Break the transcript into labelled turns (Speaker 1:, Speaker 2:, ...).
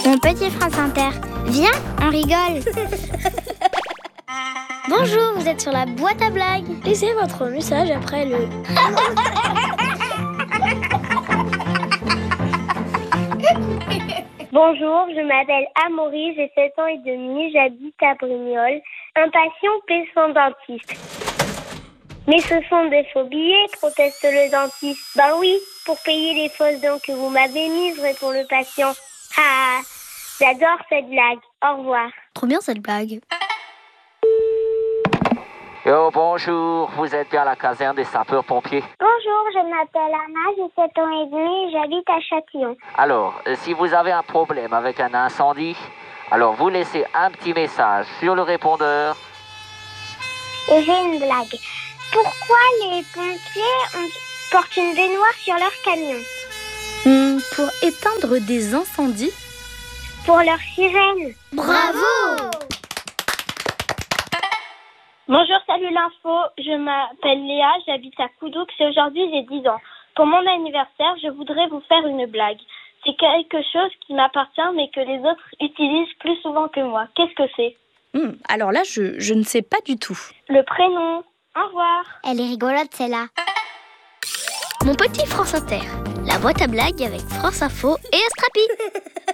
Speaker 1: Mon petit France Inter, viens, on rigole. Bonjour, vous êtes sur la boîte à blagues. Laissez votre message après le...
Speaker 2: Bonjour, je m'appelle Amaury, j'ai 7 ans et demi, j'habite à Brignoles. Un patient paie son dentiste. Mais ce sont des faux billets, proteste le dentiste. Ben oui, pour payer les fausses dents que vous m'avez mises, répond le patient. Ah, j'adore cette blague. Au revoir.
Speaker 1: Trop bien cette blague.
Speaker 3: Yo, bonjour, vous êtes bien à la caserne des sapeurs-pompiers.
Speaker 2: Bonjour, je m'appelle Anna, j'ai 7 ans et demi et j'habite à Châtillon.
Speaker 3: Alors, si vous avez un problème avec un incendie, alors vous laissez un petit message sur le répondeur.
Speaker 2: Et j'ai une blague. Pourquoi les pompiers portent une baignoire sur leur camion?
Speaker 4: Pour éteindre des incendies.
Speaker 2: Pour leur sirène.
Speaker 1: Bravo!
Speaker 2: Bonjour, salut l'info, je m'appelle Léa, j'habite à Coudoux et aujourd'hui j'ai 10 ans. Pour mon anniversaire, je voudrais vous faire une blague. C'est quelque chose qui m'appartient mais que les autres utilisent plus souvent que moi. Qu'est-ce que c'est?
Speaker 4: Alors là, je ne sais pas du tout.
Speaker 2: Le prénom. Au revoir.
Speaker 1: Elle est rigolote celle-là. Mon petit France Inter, la boîte à blagues avec France Info et Astrapi.